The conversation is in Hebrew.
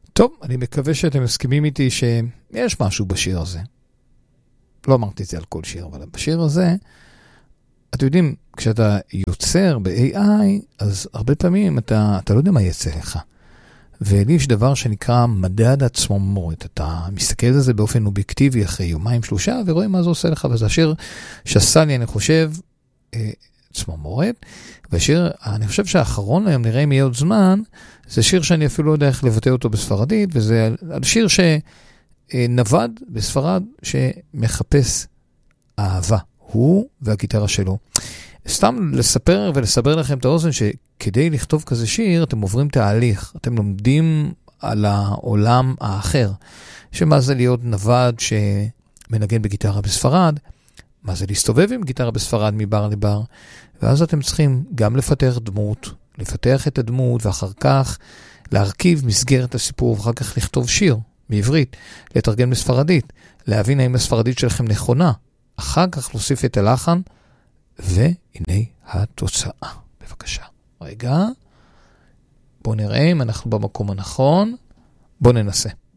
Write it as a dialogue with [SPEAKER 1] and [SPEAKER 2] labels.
[SPEAKER 1] טוב, אני מקווה שאתם מסכימים איתי שיש משהו בשיר הזה. לא אמרתי את זה על כל שיר, אבל בשיר הזה, אתם יודעים, כשאתה יוצר ב-AI, אז הרבה פעמים אתה לא יודע מה יצא לך. ולי יש דבר שנקרא מדד הצמרמורת. אתה מסתכל על זה באופן אובייקטיבי אחרי יומיים שלושה, ורואה מה זה עושה לך. וזה השיר שעשה לי, אני חושב, צמרמורת. והשיר, אני חושב שהאחרון היום, נראה אם יהיה עוד זמן, זה שיר שאני אפילו לא יודע איך לבטא אותו בספרדית, וזה שיר שנבד בספרד שמחפש אהבה. הוא והגיטרה שלו. סתם לספר ולסבר לכם את האוזן שכדי לכתוב כזה שיר, אתם עוברים תהליך, אתם לומדים על העולם האחר, שמה זה להיות נווד שמנגן בגיטרה בספרד, מה זה להסתובב עם גיטרה בספרד מבר לבר, ואז אתם צריכים גם לפתח דמות, לפתח את הדמות, ואחר כך להרכיב מסגרת הסיפור, ואחר כך לכתוב שיר בעברית, לתרגם לספרדית, להבין האם הספרדית שלכם נכונה, אחר כך להוסיף את הלחן, והנה התוצאה. בבקשה. רגע. בואו נראה אם אנחנו במקום הנכון. בואו ננסה.